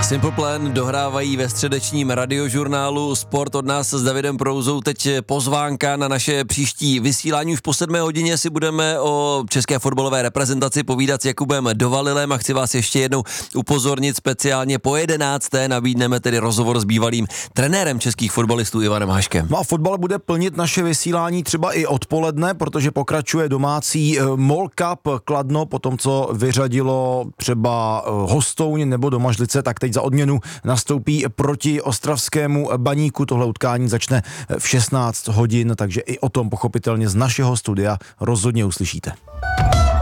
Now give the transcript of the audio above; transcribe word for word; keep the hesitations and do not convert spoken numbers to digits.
Simple Plan dohrávají ve středečním radiožurnálu Sport. Od nás s Davidem Prouzou teď pozvánka na naše příští vysílání. Už po sedmé hodině si budeme o české fotbalové reprezentaci povídat s Jakubem Dovalilem a chci vás ještě jednou upozornit speciálně po jedenácté nabídneme tedy rozhovor s bývalým trenérem českých fotbalistů Ivanem Haškem. No a fotbal bude plnit naše vysílání třeba i odpoledne, protože pokračuje domácí MOL Cup Kladno, po tom, co vyřadilo třeba Hostouň nebo Domažlice, tak teď za odměnu nastoupí proti ostravskému Baníku. Tohle utkání začne v šestnáct hodin, takže i o tom pochopitelně z našeho studia rozhodně uslyšíte.